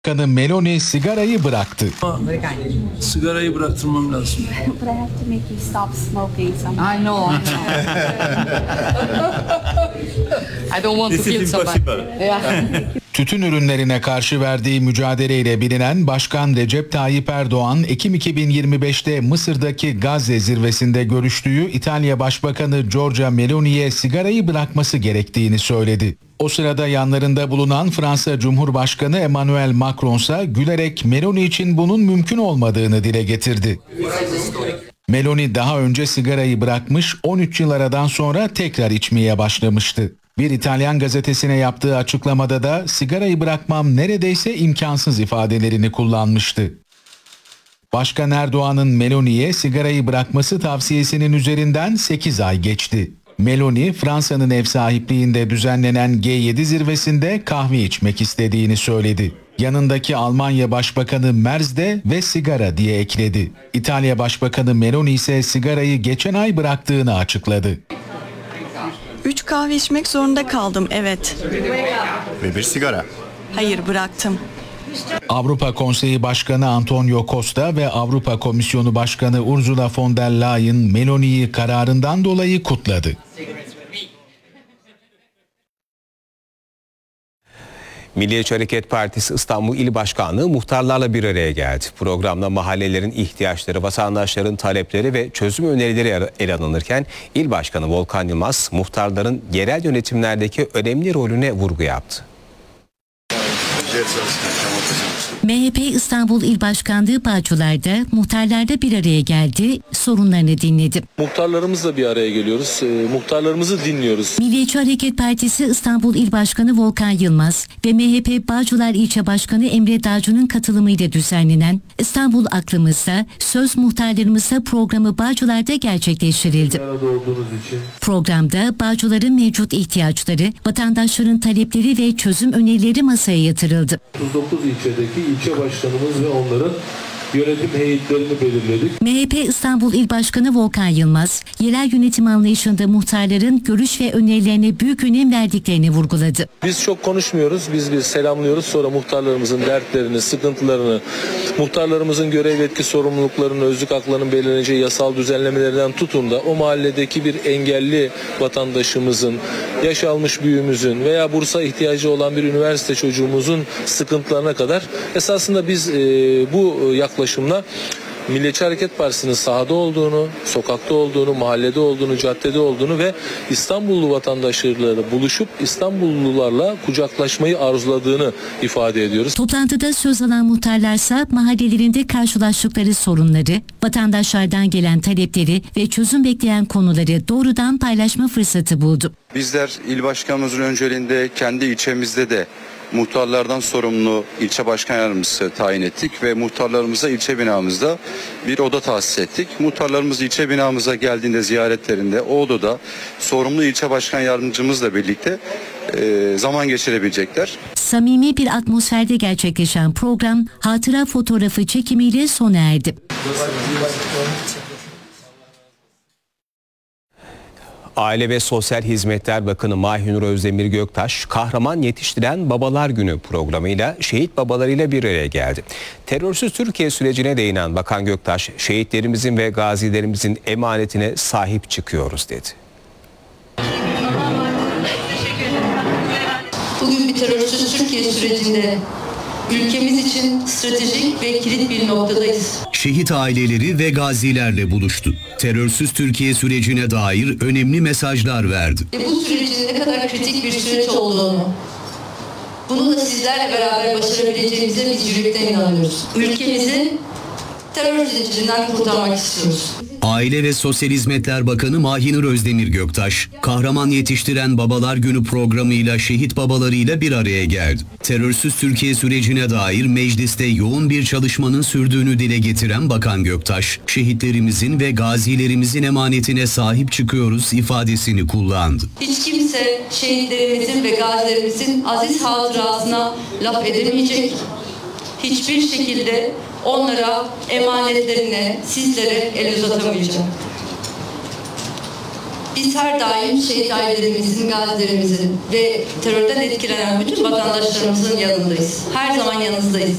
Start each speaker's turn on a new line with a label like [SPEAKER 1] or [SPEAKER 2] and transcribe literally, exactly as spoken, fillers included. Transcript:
[SPEAKER 1] Başkanı Meloni sigarayı bıraktı.
[SPEAKER 2] Sigarayı bıraktırmam lazım.
[SPEAKER 3] But I have to make you stop smoking somehow.
[SPEAKER 4] I know, I know. I don't want to feel so bad. Yeah.
[SPEAKER 1] Tütün ürünlerine karşı verdiği mücadeleyle bilinen Başkan Recep Tayyip Erdoğan, Ekim iki bin yirmi beşte Mısır'daki Gazze zirvesinde görüştüğü İtalya Başbakanı Giorgia Meloni'ye sigarayı bırakması gerektiğini söyledi. O sırada yanlarında bulunan Fransa Cumhurbaşkanı Emmanuel Macron ise gülerek Meloni için bunun mümkün olmadığını dile getirdi. Meloni daha önce sigarayı bırakmış, on üç yıl aradan sonra tekrar içmeye başlamıştı. Bir İtalyan gazetesine yaptığı açıklamada da sigarayı bırakmam neredeyse imkansız ifadelerini kullanmıştı. Başkan Erdoğan'ın Meloni'ye sigarayı bırakması tavsiyesinin üzerinden sekiz ay geçti. Meloni, Fransa'nın ev sahipliğinde düzenlenen G yedi zirvesinde kahve içmek istediğini söyledi. Yanındaki Almanya Başbakanı Merz de ve sigara diye ekledi. İtalya Başbakanı Meloni ise sigarayı geçen ay bıraktığını açıkladı.
[SPEAKER 5] Üç kahve içmek zorunda kaldım, evet.
[SPEAKER 6] Ve bir sigara.
[SPEAKER 5] Hayır, bıraktım.
[SPEAKER 1] Avrupa Konseyi Başkanı Antonio Costa ve Avrupa Komisyonu Başkanı Ursula von der Leyen Meloni'yi kararından dolayı kutladı.
[SPEAKER 7] Milliyetçi Hareket Partisi İstanbul İl Başkanlığı muhtarlarla bir araya geldi. Programda mahallelerin ihtiyaçları, vatandaşların talepleri ve çözüm önerileri ele alınırken İl Başkanı Volkan Yılmaz muhtarların yerel yönetimlerdeki önemli rolüne vurgu yaptı.
[SPEAKER 8] M H P İstanbul İl Başkanlığı Bağcılar'da muhtarlarda bir araya geldi, sorunlarını dinledi.
[SPEAKER 2] Muhtarlarımızla bir araya geliyoruz. E, muhtarlarımızı dinliyoruz.
[SPEAKER 8] Milliyetçi Hareket Partisi İstanbul İl Başkanı Volkan Yılmaz ve M H P Bağcılar İlçe Başkanı Emre Dağcı'nın katılımıyla düzenlenen İstanbul Aklımızda Söz Muhtarlarımızda programı Bağcılar'da gerçekleştirildi. Programda Bağcılar'ın mevcut ihtiyaçları, vatandaşların talepleri ve çözüm önerileri masaya yatırıldı.
[SPEAKER 9] otuz dokuz ilçedeki ilçe başkanımız ve onların yönetim heyetlerini belirledik.
[SPEAKER 8] M H P İstanbul İl Başkanı Volkan Yılmaz, yerel yönetim anlayışında muhtarların görüş ve önerilerine büyük önem verdiklerini vurguladı.
[SPEAKER 2] Biz çok konuşmuyoruz. Biz bir selamlıyoruz. Sonra muhtarlarımızın dertlerini, sıkıntılarını, muhtarlarımızın görev yetki sorumluluklarını, özlük haklarının belirleneceği yasal düzenlemelerden tutun da o mahalledeki bir engelli vatandaşımızın, yaş almış büyüğümüzün veya bursa ihtiyacı olan bir üniversite çocuğumuzun sıkıntılarına kadar esasında biz e, bu yaklaşımla Milliyetçi Hareket Partisi'nin sahada olduğunu, sokakta olduğunu, mahallede olduğunu, caddede olduğunu ve İstanbullu vatandaşlarla buluşup İstanbullularla kucaklaşmayı arzuladığını ifade ediyoruz.
[SPEAKER 8] Toplantıda söz alan muhtarlarsa mahallelerinde karşılaştıkları sorunları, vatandaşlardan gelen talepleri ve çözüm bekleyen konuları doğrudan paylaşma fırsatı buldu.
[SPEAKER 6] Bizler il başkanımızın önceliğinde kendi ilçemizde de muhtarlardan sorumlu ilçe başkan yardımcısı tayin ettik ve muhtarlarımıza ilçe binamızda bir oda tahsis ettik. Muhtarlarımız ilçe binamıza geldiğinde ziyaretlerinde o odada sorumlu ilçe başkan yardımcımızla birlikte e, zaman geçirebilecekler.
[SPEAKER 8] Samimi bir atmosferde gerçekleşen program hatıra fotoğrafı çekimiyle sona erdi.
[SPEAKER 7] Aile ve Sosyal Hizmetler Bakanı Mahinur Özdemir Göktaş, Kahraman Yetiştiren Babalar Günü programıyla şehit babalarıyla bir araya geldi. Terörsüz Türkiye sürecine değinen Bakan Göktaş, şehitlerimizin ve gazilerimizin emanetine sahip çıkıyoruz dedi.
[SPEAKER 10] Bugün bir terörsüz Türkiye sürecinde ülkemiz için stratejik ve kilit bir noktadayız.
[SPEAKER 11] Şehit aileleri ve gazilerle buluştu. Terörsüz Türkiye sürecine dair önemli mesajlar verdi.
[SPEAKER 10] Ve bu sürecin ne kadar kritik bir süreç olduğunu, bunu da sizlerle beraber başarabileceğimize biz yürekten inanıyoruz. Ülkemizi terör zincirinden kurtarmak istiyoruz.
[SPEAKER 11] Aile ve Sosyal Hizmetler Bakanı Mahinur Özdemir Göktaş, Kahraman Yetiştiren Babalar Günü programıyla şehit babalarıyla bir araya geldi. Terörsüz Türkiye sürecine dair mecliste yoğun bir çalışmanın sürdüğünü dile getiren Bakan Göktaş, şehitlerimizin ve gazilerimizin emanetine sahip çıkıyoruz ifadesini kullandı.
[SPEAKER 10] Hiç kimse şehitlerimizin ve gazilerimizin aziz hatırasına laf edemeyecek. Hiçbir şekilde onlara, emanetlerine, sizlere el uzatamayacak. Biz her daim şehit ailelerimizin, gazilerimizin ve terörden etkilenen bütün vatandaşlarımızın yanındayız. Her zaman yanınızdayız.